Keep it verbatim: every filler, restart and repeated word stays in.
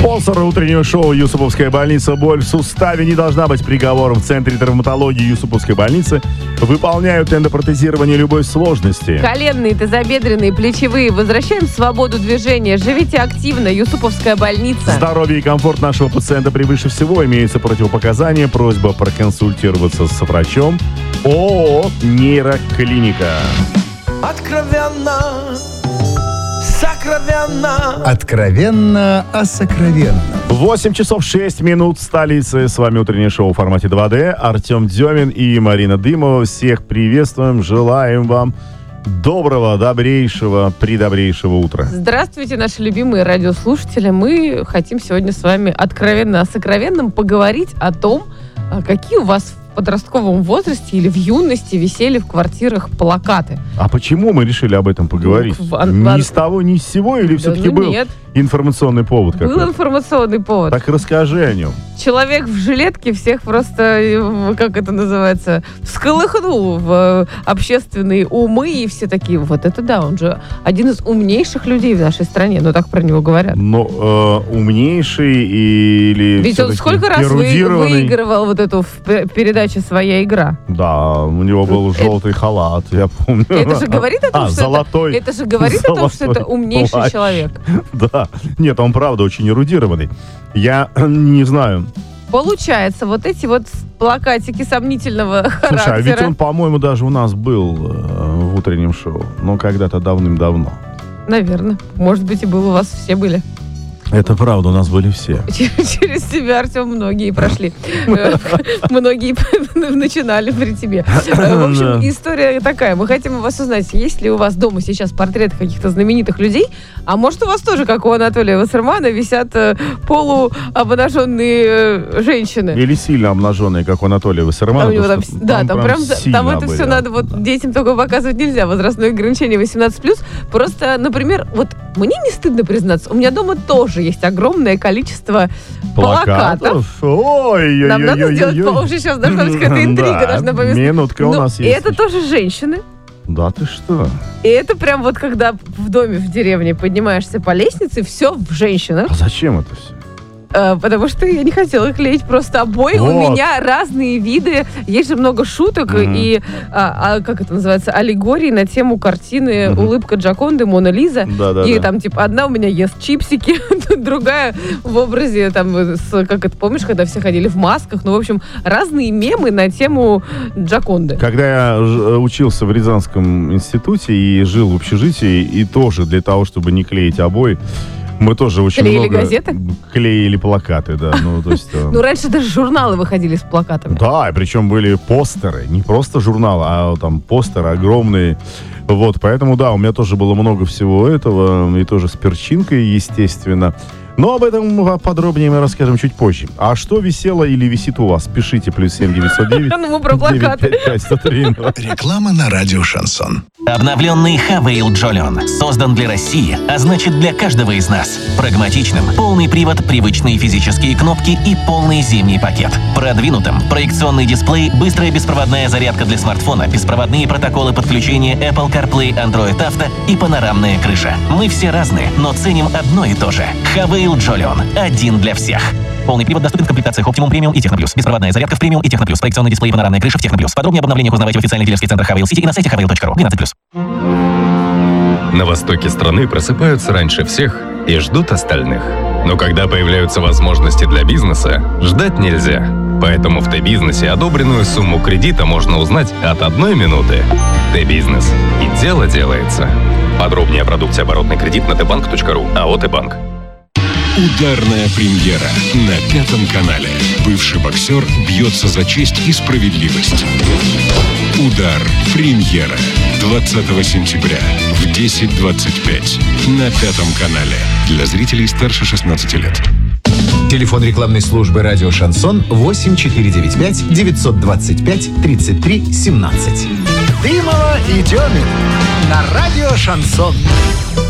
Спонсор утреннего шоу «Юсуповская больница». Боль в суставе не должна быть приговором. В Центре травматологии Юсуповской больницы выполняют эндопротезирование любой сложности. Коленные, тазобедренные, плечевые. Возвращаем свободу движения. Живите активно. Юсуповская больница. Здоровье и комфорт нашего пациента превыше всего. Имеются противопоказания. Просьба проконсультироваться с врачом. ООО «Нейроклиника». Откровенно, сокровенно. Откровенно о сокровенном. восемь часов шесть минут в столице. С вами утреннее шоу в формате два дэ. Артем Демин и Марина Дымова. Всех приветствуем. Желаем вам доброго, добрейшего, придобрейшего утра. Здравствуйте, наши любимые радиослушатели. Мы хотим сегодня с вами откровенно о сокровенном поговорить о том, какие у вас в подростковом возрасте или в юности висели в квартирах плакаты. А почему мы решили об этом поговорить? Ну, в... Ни с того, ни с сего? Или да, все-таки ну, был нет. информационный повод какой-то? Был информационный повод. Так расскажи о нем. Человек в жилетке всех просто, как это называется, всколыхнул в общественные умы, и все такие, вот это да, он же один из умнейших людей в нашей стране, ну так про него говорят. Но э, умнейший или ведь он сколько раз вы, выигрывал вот эту в передаче «Своя игра». Да, у него был это, желтый халат, я помню. Это же говорит о том, а, что золотой, это, это же говорит о том, что это умнейший плащ. человек. Да, нет, он правда очень эрудированный. Я не знаю. Получается, вот эти вот плакатики сомнительного характера. Слушай, а ведь он, по-моему, даже у нас был э, в утреннем шоу. Но когда-то давным-давно. Наверное. Может быть, и был у вас, все были. Это правда, у нас были все. Через тебя, Артем, многие прошли. Многие начинали при тебе. В общем, история такая. Мы хотим у вас узнать, есть ли у вас дома сейчас портреты каких-то знаменитых людей, а может у вас тоже, как у Анатолия Вассермана, висят полуобнаженные женщины. Или сильно обнаженные, как у Анатолия Вассермана. Да, там прям там это все надо, вот детям только показывать нельзя. Возрастное ограничение восемнадцать плюс. Просто, например, вот мне не стыдно признаться, у меня дома тоже есть огромное количество плакатов. плакатов. Ой, Нам ой, надо ой, сделать, ой, ой. уже сейчас должна быть какая-то интрига, да, должна повести. Минутка у ну, нас и есть. И это тоже женщины. Да ты что? И это прям вот когда в доме, в деревне поднимаешься по лестнице, все в женщинах. А зачем это все? А, потому что я не хотела клеить просто обои. Вот. У меня разные виды. Есть же много шуток mm-hmm. и, а, а, как это называется, аллегории на тему картины mm-hmm. «Улыбка Джоконды», «Мона Лиза». Да-да-да. И там, типа, одна у меня ест чипсики, другая в образе, там, с, как это, помнишь, когда все ходили в масках? Ну, в общем, разные мемы на тему Джоконды. Когда я учился в Рязанском институте и жил в общежитии, и тоже для того, чтобы не клеить обои, мы тоже очень клеили много... газеты? Клеили плакаты, да. Ну, то есть, ну, раньше даже журналы выходили с плакатами. Да, причем были постеры. Не просто журналы, а там постеры огромные. Вот, поэтому, да, у меня тоже было много всего этого. И тоже с перчинкой, естественно. Но об этом подробнее мы расскажем чуть позже. А что висело или висит у вас? Пишите плюс семь девятьсот девять. Ну, мы про плакаты. Реклама на радио «Шансон». Обновленный Хавейл Джолион создан для России, а значит для каждого из нас. Прагматичным, полный привод, привычные физические кнопки и полный зимний пакет. Продвинутым, проекционный дисплей, быстрая беспроводная зарядка для смартфона, беспроводные протоколы подключения Apple CarPlay, Android Auto и панорамная крыша. Мы все разные, но ценим одно и то же. Хавейл Джолион. Один для всех. Полный привод доступен в комплектациях Optimum Premium и Техно Плюс. Беспроводная зарядка в Premium и Техно Плюс. Проекционный дисплей и панорамная крыша в Техно Плюс. Подробнее об обновлениях узнавайте в официальных дилерских центрах Хавейл Сити и на сайте хавейл точка ру. двенадцать плюс. На востоке страны просыпаются раньше всех и ждут остальных. Но когда появляются возможности для бизнеса, ждать нельзя. Поэтому в Т-бизнесе одобренную сумму кредита можно узнать от одной минуты. Т-бизнес. И дело делается. Подробнее о продукте оборотный кредит на тэ банк точка ру. АО «Т-банк». Ударная премьера на Пятом канале. Бывший боксер бьется за честь и справедливость. Удар. Премьера. двадцатого сентября в десять двадцать пять на Пятом канале. Для зрителей старше шестнадцати лет. Телефон рекламной службы «Радио Шансон» восемь четыре девять пять девятьсот двадцать пять тридцать три семнадцать. Дымова и Демин на «Радио Шансон».